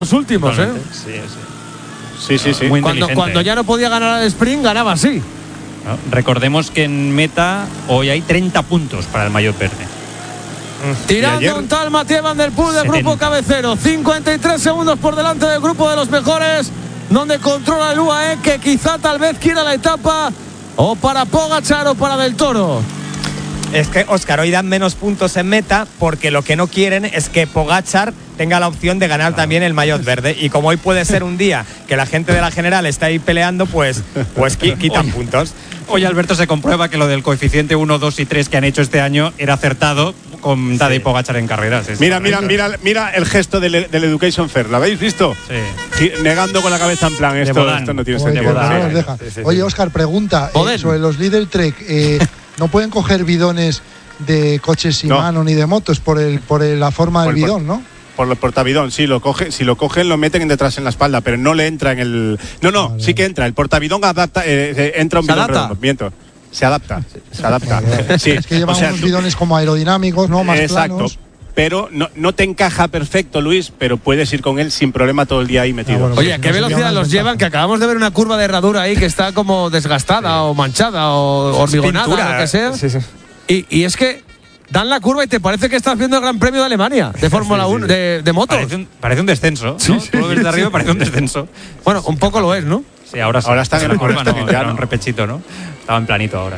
los últimos, Sí. Muy Cuando ya no podía ganar al sprint, ganaba así. ¿No? Recordemos que en meta hoy hay 30 puntos para el maillot verde. Tirando un tal Mathieu Van Der Poel del grupo cabecero. 53 segundos por delante del grupo de los mejores, donde controla el UAE, que quizá tal vez quiera la etapa o para Pogačar o para Del Toro. Es que, Óscar, hoy dan menos puntos en meta porque lo que no quieren es que Pogačar tenga la opción de ganar también el maillot verde. Y como hoy puede ser un día que la gente de la general está ahí peleando, pues quitan puntos. Hoy, Alberto, se comprueba que lo del coeficiente 1, 2 y 3 que han hecho este año era acertado con Tadej Pogačar en carreras. Mira el gesto del Education Fair. ¿Lo habéis visto? Sí. Negando con la cabeza en plan, esto no tiene sentido. Oye, Óscar, pregunta sobre los Lidl Trek. ¿No pueden coger bidones de coches sin mano ni de motos por la forma del bidón, no? Por el portabidón, sí, si lo cogen lo meten detrás en la espalda, pero no le entra en el... No, sí que entra. El portabidón adapta, entra un bidón redondo. Miento. Se adapta. Sí. Es que llevan unos bidones como aerodinámicos, ¿no? Más planos. Pero no te encaja perfecto, Luis, pero puedes ir con él sin problema todo el día ahí metido. Bueno, oye, ¿a qué velocidad los llevan? Que acabamos de ver una curva de herradura ahí que está como desgastada o manchada o hormigonada, o lo que sea. Sí. Y es que dan la curva y te parece que estás viendo el Gran Premio de Alemania de Fórmula 1, de motos. Parece un descenso, ¿no? Tú lo ves de arriba, parece un descenso. Bueno, un poco lo es, ¿no? Sí, ahora está en la curva, no, era un repechito, ¿no? Estaba en planito ahora.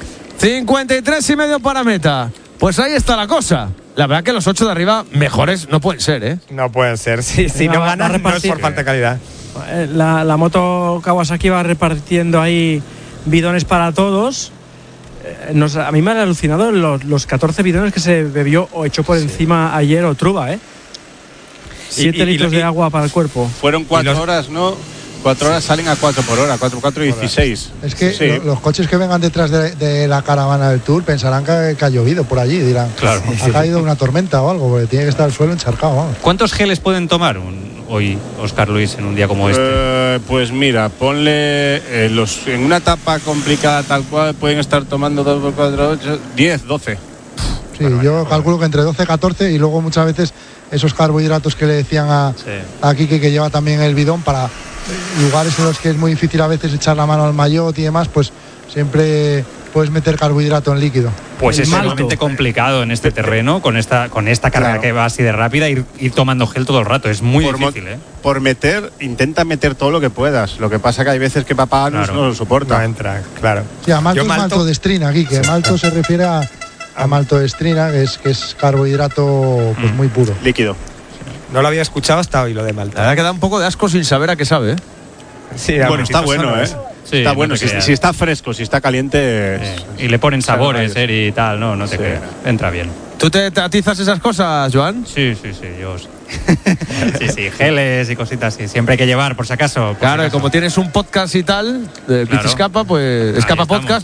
53,5 para meta. Pues ahí está la cosa. La verdad que los 8 de arriba mejores no pueden ser, ¿eh? No pueden ser. Si no ganan, no es por falta de calidad. La moto Kawasaki va repartiendo ahí bidones para todos. A mí me han alucinado los 14 bidones que se bebió o echó por encima ayer Otruba, 7 litros de agua para el cuerpo. Fueron 4 horas, ¿no? 4 horas salen a 4 por hora, 4 y 16. Es que los coches que vengan detrás de la caravana del Tour pensarán que ha llovido por allí, dirán, claro, ha caído una tormenta o algo, porque tiene que estar el suelo encharcado. Vamos. ¿Cuántos geles pueden tomar hoy, Óscar Luis, en un día como este? Pues mira, ponle en una etapa complicada tal cual pueden estar tomando 2 por 4, 8, 10, 12. Sí, yo calculo que entre 12 y 14 y luego muchas veces esos carbohidratos que le decían a Quique que lleva también el bidón para lugares en los que es muy difícil a veces echar la mano al maillot y demás, pues siempre puedes meter carbohidrato en líquido. Pues es sumamente complicado en este terreno, con esta carga que va así de rápida, ir tomando gel todo el rato. Es muy difícil, intenta meter todo lo que puedas. Lo que pasa que hay veces que papá no lo soporta. No entra, claro. Sí, a malto es maltodestrina, Quique. Malto se refiere a maltodestrina, que es carbohidrato pues muy puro. Líquido. No lo había escuchado hasta hoy lo de malta. La verdad que da un poco de asco sin saber a qué sabe, ¿eh? Sí, bueno, está bueno, Sí, está bueno. Si está fresco, si está caliente. Y le ponen sabores y tal, no te creas. Entra bien. ¿Tú te atizas esas cosas, Joan? Sí, yo sí. Sí, geles y cositas así. Siempre hay que llevar, por si acaso. Claro, y como tienes un podcast y tal, de Escapa, pues Escapa Podcast,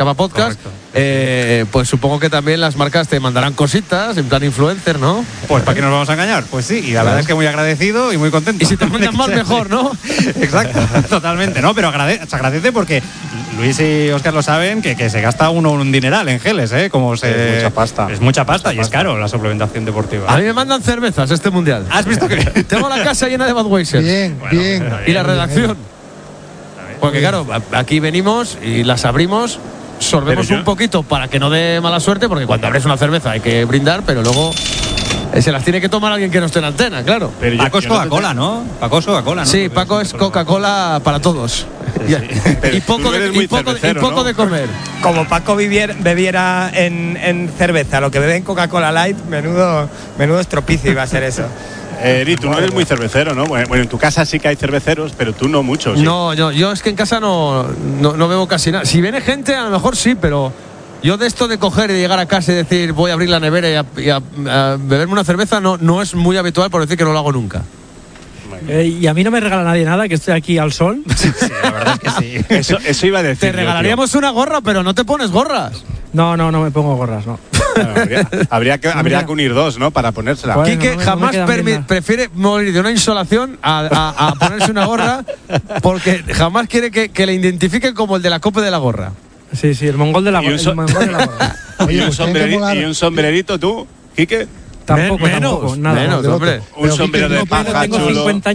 pues supongo que también las marcas te mandarán cositas, en plan influencer, ¿no? Pues ¿para qué nos vamos a engañar? Pues sí, y la verdad es que muy agradecido y muy contento. Y si te mandan más, mejor, ¿no? Exacto, totalmente, ¿no? Pero se agradece porque Luis y Óscar lo saben, que se gasta uno un dineral en geles, ¿eh? Es mucha pasta. Es mucha pasta y es caro la suplementación deportiva. A mí me mandan cervezas este mundial. ¿Has visto que tengo la casa llena de Budweiser? Bien. Y la redacción. Porque claro, aquí venimos y las abrimos, sorbemos un poquito para que no dé mala suerte, porque cuando abres una cerveza hay que brindar, pero luego se las tiene que tomar alguien que no esté en antena, claro. Pero Paco es Coca-Cola, ¿no? Paco es Coca-Cola, ¿no? Sí, Paco es Coca-Cola para todos. Y poco de comer. Como Paco bebiera en cerveza lo que bebe en Coca-Cola Light, menudo estropicio iba a ser eso. Tú no eres muy cervecero, ¿no? Bueno, en tu casa sí que hay cerveceros, pero tú no mucho. ¿Sí? No, yo es que en casa no bebo casi nada. Si viene gente, a lo mejor sí, pero yo de esto de coger y de llegar a casa y decir voy a abrir la nevera y a beberme una cerveza no es muy habitual, por decir que no lo hago nunca. Y a mí no me regala nadie nada, que estoy aquí al sol. Sí, la verdad es que sí. Eso iba a decir. Te regalaríamos una gorra, pero no te pones gorras. No me pongo gorras, no. Habría que unir dos, ¿no? Para ponérsela. Bueno, Quique jamás prefiere morir de una insolación a ponerse una gorra, porque jamás quiere que le identifiquen como el de la copa de la gorra. Sí, el mongol de la gorra. ¿Y un sombrerito tú, Quique? Tampoco, menos, nada. menos, hombre. Un sombrero de paja chulo.